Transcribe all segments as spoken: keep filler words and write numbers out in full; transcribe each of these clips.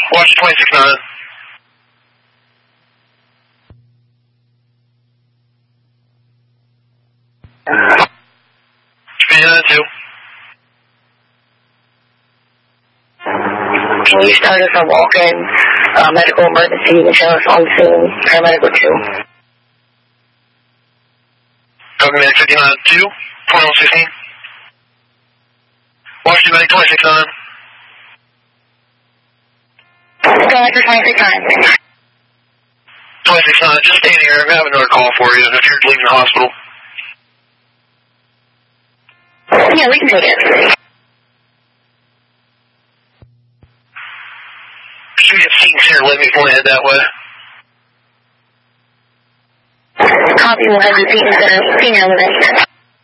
Watch twenty-six nine. Speed nine two. Can you start us a walk-in uh, medical emergency and show us on scene, paramedical two? Cognate fifty-nine two, twenty-one sixteen. Washington Medic twenty-six nine. Go ahead for twenty-six nine. twenty-six nine, just stay here. I have another call for you if you're leaving the hospital. Yeah, we can take it. Should we get scenes here? Let me point head that way. Copy, we'll have the scenes that are senior elevation.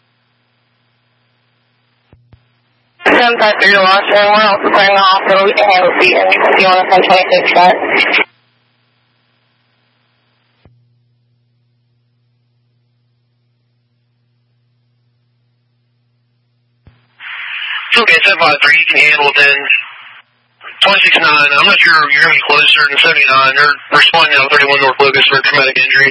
seven five three to Washington, we're also planning the hospital. We can handle seating if you want to send twenty-six nine. It's okay, seven five three, you can handle it then. twenty-six nine, I'm not sure you're any closer than seventy-nine. They're responding now thirty-one North Lucas for traumatic injury.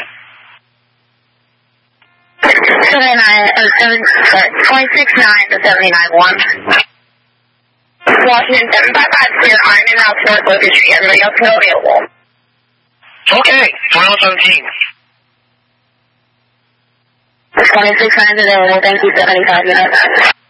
seventy-nine, uh, seven, sorry, twenty-six nine to seventy-nine one. Washington seven five five, clear iron and out to North Lucas Street. Everybody else still available. Okay, twenty-one seventeen. twenty-six nine is available. Thank you, seventy-five minutes.